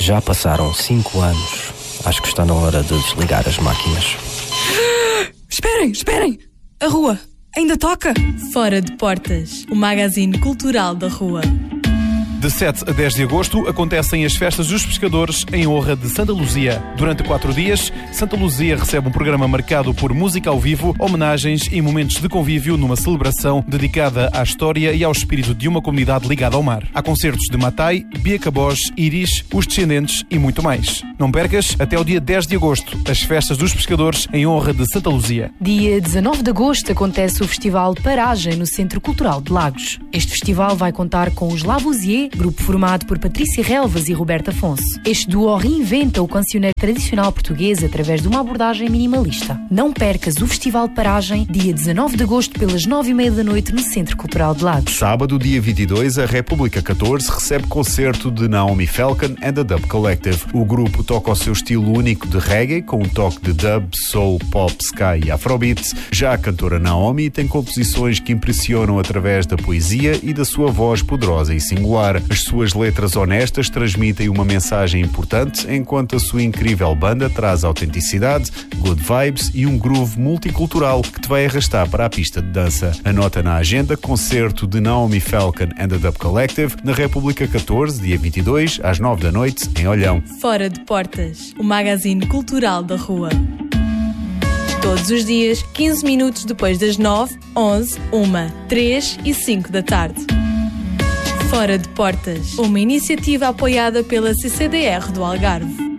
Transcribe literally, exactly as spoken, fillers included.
Já passaram cinco anos. Acho que está na hora de desligar as máquinas. Esperem, esperem! A rua ainda toca? Fora de Portas, o magazine cultural da rua. De sete a dez de agosto acontecem as festas dos pescadores em honra de Santa Luzia. Durante quatro dias, Santa Luzia recebe um programa marcado por música ao vivo, homenagens e momentos de convívio numa celebração dedicada à história e ao espírito de uma comunidade ligada ao mar. Há concertos de Matai, Bia Cabós, Iris, Os Descendentes e muito mais. Não percas, até o dia dez de agosto, as festas dos pescadores em honra de Santa Luzia. Dia dezanove de agosto acontece o Festival Paragem no Centro Cultural de Lagos. Este festival vai contar com os Lavoisier, grupo formado por Patrícia Relvas e Roberto Afonso. Este duo reinventa o cancioneiro tradicional português através de uma abordagem minimalista. Não percas o Festival Paragem, dia dezanove de agosto, pelas nove e meia da noite, no Centro Cultural de Lagos. Sábado, dia vinte e dois, a República catorze recebe concerto de Naomi Falcon and the Dub Collective. O grupo toca o seu estilo único de reggae, com um toque de dub, soul, pop, sky e afrobeats. Já a cantora Naomi tem composições que impressionam através da poesia e da sua voz poderosa e singular. As suas letras honestas transmitem uma mensagem importante, enquanto a sua incrível banda traz autenticidade, good vibes e um groove multicultural que te vai arrastar para a pista de dança. Anota na agenda concerto de Naomi Falcon and the Dub Collective na República catorze, dia vinte e dois, às nove da noite, em Olhão. Fora de Portas, o magazine cultural da rua. Todos os dias, quinze minutos depois das nove, onze, uma, três e cinco da tarde. Fora de Portas, uma iniciativa apoiada pela C C D R do Algarve.